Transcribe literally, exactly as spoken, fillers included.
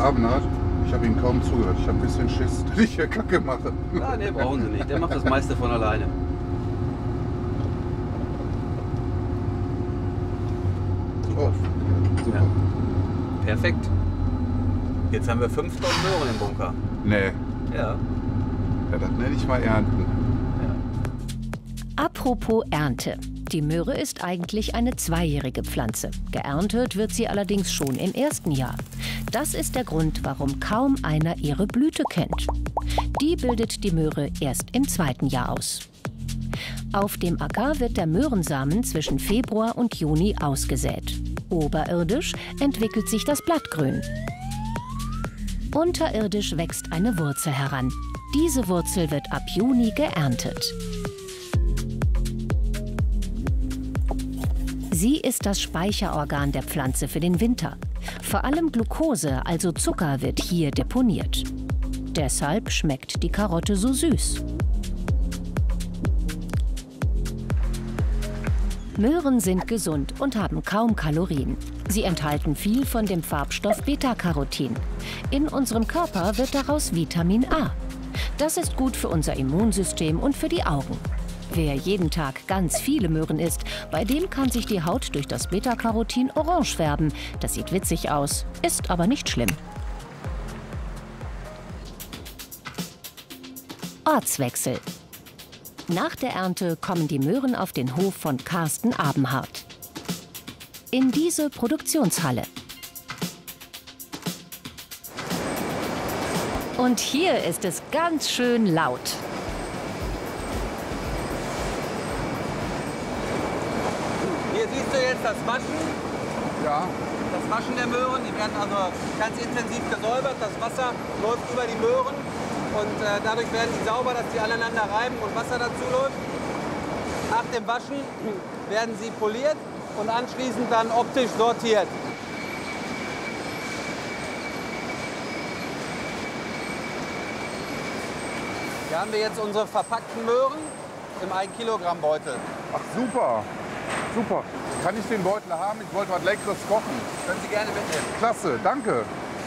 Abendart. Ich habe ihm kaum zugehört. Ich habe ein bisschen Schiss, dass ich hier Kacke mache. Ja, nee, brauchen Sie nicht. Der macht das meiste von alleine. Oh, super. Ja. Perfekt. Jetzt haben wir fünf Tonnen Möhren im Bunker. Nee. Ja. Ja, das nenne ich mal ernten. Ja. Apropos Ernte. Die Möhre ist eigentlich eine zweijährige Pflanze. Geerntet wird sie allerdings schon im ersten Jahr. Das ist der Grund, warum kaum einer ihre Blüte kennt. Die bildet die Möhre erst im zweiten Jahr aus. Auf dem Acker wird der Möhrensamen zwischen Februar und Juni ausgesät. Oberirdisch entwickelt sich das Blattgrün. Unterirdisch wächst eine Wurzel heran. Diese Wurzel wird ab Juni geerntet. Sie ist das Speicherorgan der Pflanze für den Winter. Vor allem Glucose, also Zucker, wird hier deponiert. Deshalb schmeckt die Karotte so süß. Möhren sind gesund und haben kaum Kalorien. Sie enthalten viel von dem Farbstoff Beta-Carotin. In unserem Körper wird daraus Vitamin A. Das ist gut für unser Immunsystem und für die Augen. Wer jeden Tag ganz viele Möhren isst, bei dem kann sich die Haut durch das Beta-Carotin orange färben. Das sieht witzig aus, ist aber nicht schlimm. Ortswechsel. Nach der Ernte kommen die Möhren auf den Hof von Carsten Abenhardt. In diese Produktionshalle. Und hier ist es ganz schön laut. Hier siehst du jetzt das Waschen. Ja. Das Waschen der Möhren. Die werden also ganz intensiv gesäubert. Das Wasser läuft über die Möhren. Und äh, dadurch werden die sauber, dass die aneinander reiben und Wasser dazu läuft. Nach dem Waschen werden sie poliert und anschließend dann optisch sortiert. Hier haben wir jetzt unsere verpackten Möhren im ein Kilogramm Beutel. Ach, super. Super. Kann ich den Beutel haben? Ich wollte was Leckeres kochen. Können Sie gerne mitnehmen. Klasse, danke.